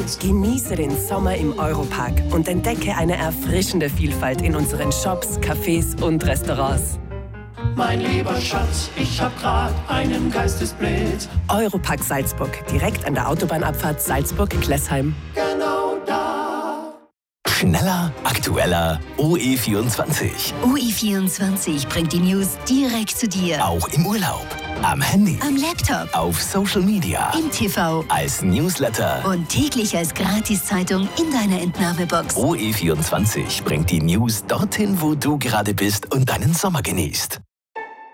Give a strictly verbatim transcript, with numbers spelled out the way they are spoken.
Welt. Genieße den Sommer im Europark und entdecke eine erfrischende Vielfalt in unseren Shops, Cafés und Restaurants. Mein lieber Schatz, ich hab grad einen Geistesblitz. Europark Salzburg, direkt an der Autobahnabfahrt Salzburg-Klessheim. Genau da. Schneller, aktueller, O E vierundzwanzig. O E vierundzwanzig bringt die News direkt zu dir. Auch im Urlaub, am Handy, Am Laptop, auf Social Media, im T V als Newsletter. und täglich als Gratiszeitung in deiner Entnahmebox. O E vierundzwanzig bringt die News dorthin, wo du gerade bist und deinen Sommer genießt.